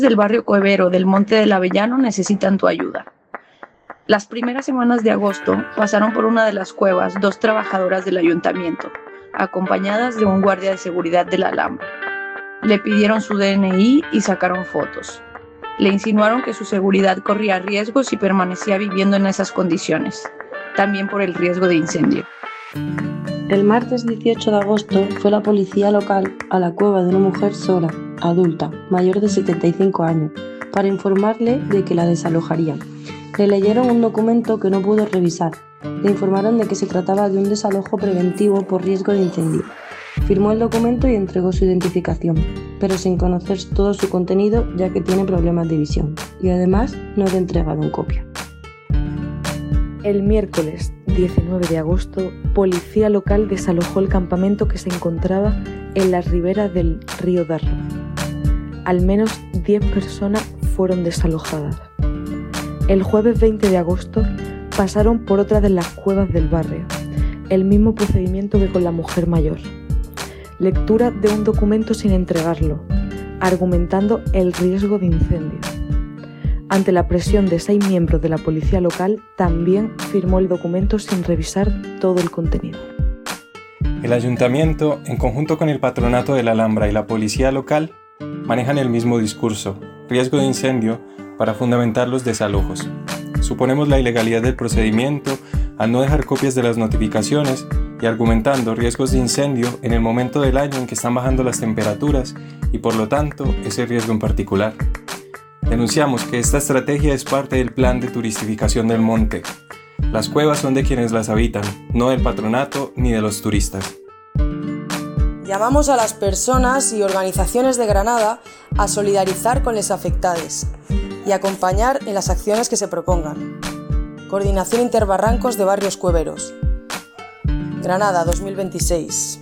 del barrio Cuevero del Monte del Avellano necesitan tu ayuda. Las primeras semanas de agosto pasaron por una de las cuevas 2 trabajadoras del ayuntamiento, acompañadas de un guardia de seguridad de la Alhambra. Le pidieron su DNI y sacaron fotos. Le insinuaron que su seguridad corría riesgo si permanecía viviendo en esas condiciones, también por el riesgo de incendio. El martes 18 de agosto fue la policía local a la cueva de una mujer sola, adulta, mayor de 75 años, para informarle de que la desalojarían. Le leyeron un documento que no pudo revisar. Le informaron de que se trataba de un desalojo preventivo por riesgo de incendio. Firmó el documento y entregó su identificación, pero sin conocer todo su contenido ya que tiene problemas de visión, y además no le entregaron copia. El miércoles 19 de agosto, policía local desalojó el campamento que se encontraba en la ribera del río Darro. Al menos 10 personas fueron desalojadas. El jueves 20 de agosto pasaron por otra de las cuevas del barrio, el mismo procedimiento que con la mujer mayor. Lectura de un documento sin entregarlo, argumentando el riesgo de incendio. Ante la presión de 6 miembros de la policía local, también firmó el documento sin revisar todo el contenido. El ayuntamiento, en conjunto con el patronato de la Alhambra y la policía local, manejan el mismo discurso, riesgo de incendio, para fundamentar los desalojos. Suponemos la ilegalidad del procedimiento al no dejar copias de las notificaciones y argumentando riesgos de incendio en el momento del año en que están bajando las temperaturas y por lo tanto ese riesgo en particular. Denunciamos que esta estrategia es parte del plan de turistificación del monte. Las cuevas son de quienes las habitan, no del patronato ni de los turistas. Llamamos a las personas y organizaciones de Granada a solidarizar con los afectados y acompañar en las acciones que se propongan. Coordinación Interbarrancos de Barrios Cueveros. Granada 2026.